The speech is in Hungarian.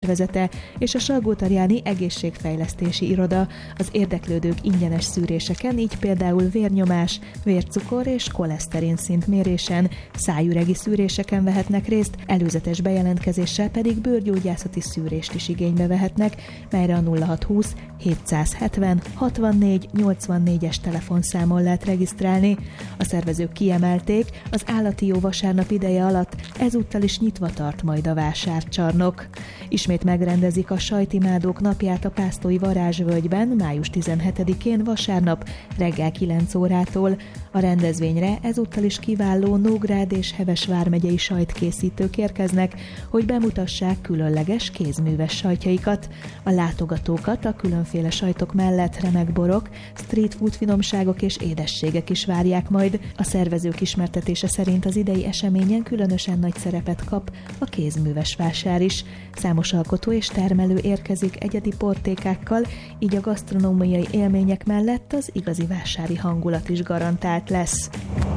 szervezete és a Salgótarjáni Egészségfejlesztési Iroda. Az érdeklődők ingyenes szűréseken, így például vérnyomás, vércukor és koleszterin szint mérésen, szájüregi szűréseken vehetnek részt, előzetes bejelentkezéssel pedig bőrgyógyászati szűrést is igénybe vehetnek, melyre a 0620 770 64 84-es telefonszámon lehet regisztrálni. A szervezők kiemelték, az állati jó vasárnap ideje alatt ezúttal is nyitva tart majd a vásárcsarnok. Ismét megrendezik a Sajtimádók napját a Pásztói Varázsvölgyben május 17-én vasárnap reggel 9 órától. A rendezvényre ezúttal is kiváló Nógrád és Heves vármegyei sajtkészítők érkeznek, hogy bemutassák különleges kézműves sajtjaikat. A látogatókat a különféle sajtok mellett remek borok, street food finomságok és édességek is várják majd. A szervezők ismertetése szerint az idei eseményen különösen nagy szerepet kap a kézműves vásár is. Számos alkotó és termelő érkezik egyedi portékákkal, így a gasztronómiai élmények mellett az igazi vásári hangulat is garantált lesz.